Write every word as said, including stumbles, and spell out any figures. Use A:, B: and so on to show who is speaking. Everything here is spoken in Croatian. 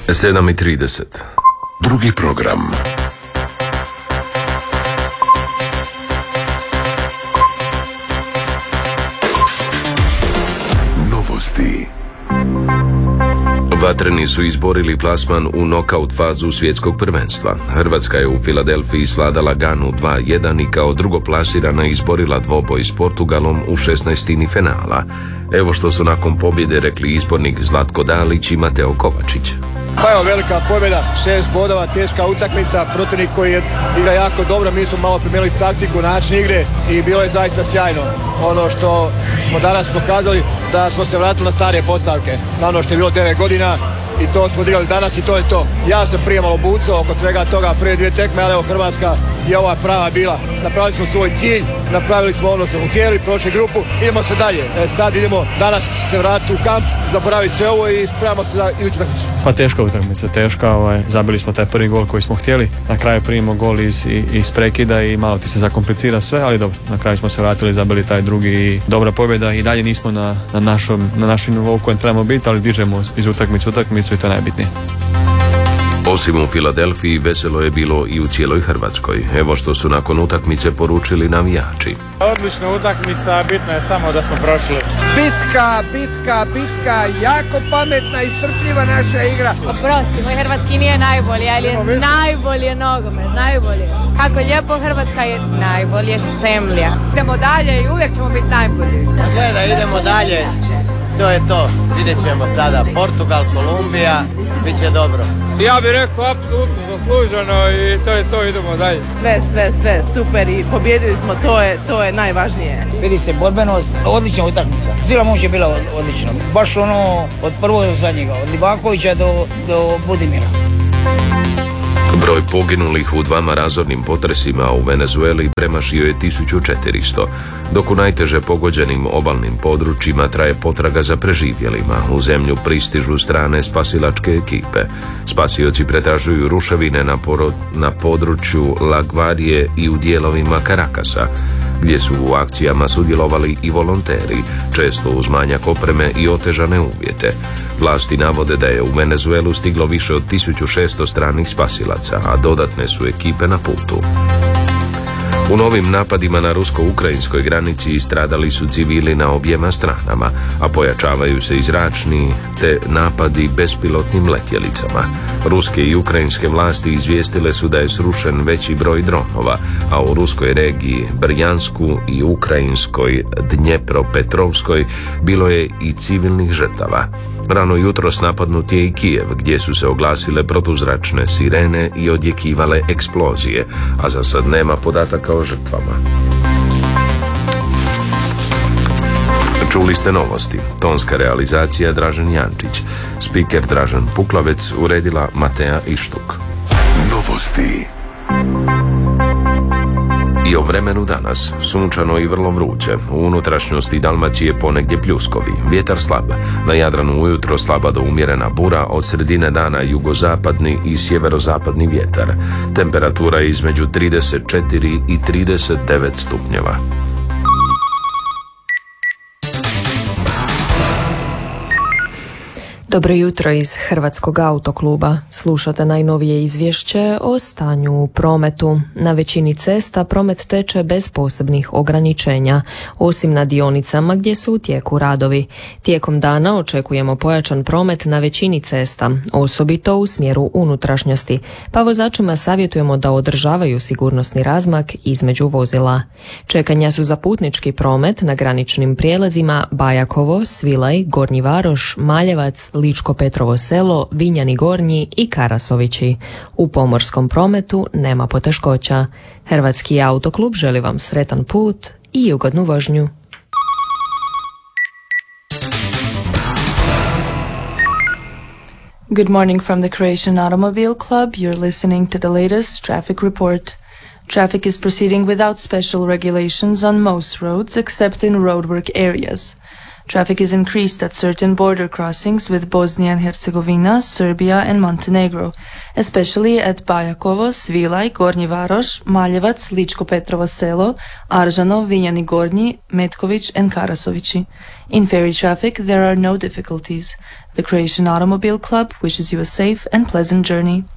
A: sedam i trideset.
B: Drugi program. Novosti.
A: Vatreni su izborili plasman u nokaut fazu svjetskog prvenstva. Hrvatska je u Filadelfiji svladala Ganu dva jedan i kao drugoplasirana izborila dvoboj s Portugalom u šesnaestini finala. Evo što su nakon pobjede rekli izbornik Zlatko Dalić i Mateo Kovačić.
C: Pa evo, velika pobjeda, šest bodova, teška utakmica, protivnik koji je igra jako dobro, mi smo malo promijenili taktiku, način igre i bilo je zaista sjajno. Ono što smo danas pokazali da smo se vratili na stare postavke, na ono što je bilo devet godina i to smo odigrali danas i to je to. Ja sam prije malo bucao oko svega toga, prije dvije tekme, ali evo Hrvatska je ova prava bila. Napravili smo svoj cilj, napravili smo ono što smo htjeli, prošli grupu, idemo se dalje. E, sad idemo danas se vratiti u kamp, zaboraviti sve ovo i spremamo se za iduću utakmicu.
D: Pa teška utakmica, teška, ovaj, zabili smo taj prvi gol koji smo htjeli, na kraju primimo gol iz, iz prekida i malo ti se zakomplicira sve, ali dobro, na kraju smo se vratili, zabili taj drugi i dobra pobjeda i dalje nismo na, na, našom, na našem nivou kojem trebamo biti, ali dižemo iz utakmicu utakmicu i to je najbitnije.
A: Osim u Filadelfiji, veselo je bilo i u cijeloj Hrvatskoj. Evo što su nakon utakmice poručili navijači.
E: Odlična utakmica, bitno je samo da smo prošli.
F: Bitka, bitka, bitka, jako pametna i strpljiva naša igra.
G: Oprosti, moj hrvatski nije najbolji, ali je najbolji nogomet, najbolji. Kako lijepo Hrvatska je najbolje zemlja.
F: Idemo dalje i uvijek ćemo biti najbolji.
H: Sve da idemo dalje, to je to. Vidjet ćemo sada Portugal, Kolumbija, bit će dobro.
E: Ja bih rekao apsolutno zasluženo i to je to, idemo dalje.
F: Sve, sve, sve, super i pobjedili smo, to je, to je najvažnije.
I: Vidi se borbenost, odlična utakmica. Cijela moć je bila odlična. Baš ono od prvog do zadnjega, od Livakovića do, do Budimira.
A: Broj poginulih u dvama razornim potresima u Venezueli premašio je tisuću četiristo, dok u najteže pogođenim obalnim područjima traje potraga za preživjelima. U zemlju pristižu strane spasilačke ekipe. Spasioci pretražuju ruševine na, poro- na području La Guardia i u dijelovima Caracasa, gdje su u akcijama sudjelovali i volonteri, često uz manjak opreme i otežane uvjete. Vlasti navode da je u Venezuelu stiglo više od tisuću šesto stranih spasilaca, a dodatne su ekipe na putu. U novim napadima na rusko-ukrajinskoj granici stradali su civili na objema stranama, a pojačavaju se i zračni te napadi bespilotnim letjelicama. Ruske i ukrajinske vlasti izvijestile su da je srušen veći broj dronova, a u ruskoj regiji Brjansku i ukrajinskoj Dnjepropetrovskoj bilo je i civilnih žrtava. Rano jutros napadnut je i Kijev, gdje su se oglasile protuzračne sirene i odjekivale eksplozije, a za sad nema podataka o žrtvama. Čuli ste novosti. Tonska realizacija Dražen Jančić. Spiker Dražen Puklavec, uredila Matea Ištuk.
B: Novosti.
A: I o vremenu danas, sunčano i vrlo vruće. U unutrašnjosti Dalmacije ponegdje pljuskovi, vjetar slab. Na Jadranu ujutro slaba do umjerena bura, od sredine dana jugozapadni i sjeverozapadni vjetar. Temperatura je između trideset četiri i trideset devet stupnjeva.
J: Dobro jutro iz Hrvatskog autokluba. Slušate najnovije izvješće o stanju u prometu. Na većini cesta promet teče bez posebnih ograničenja, osim na dionicama gdje su u tijeku radovi. Tijekom dana očekujemo pojačan promet na većini cesta, osobito u smjeru unutrašnjosti, pa vozačima savjetujemo da održavaju sigurnosni razmak između vozila. Čekanja su za putnički promet na graničnim prijelazima Bajakovo, Svilaj, Gornji Varoš, Maljevac, Ličko Petrovo selo, Vinjani Gornji i Karasovići. U pomorskom prometu nema poteškoća. Hrvatski autoklub želi vam sretan put i ugodnu vožnju.
K: Good morning from the Croatian Automobile Club. You're listening to the latest traffic report. Traffic is proceeding without special regulations on most roads except in roadwork areas. Traffic is increased at certain border crossings with Bosnia and Herzegovina, Serbia and Montenegro, especially at Bajakovo, Svilaj, Gornji Varoš, Maljevac, Ličko Petrovo Selo, Aržano, Vinjani Gornji, Metković and Karasovići. In ferry traffic, there are no difficulties. The Croatian Automobile Club wishes you a safe and pleasant journey.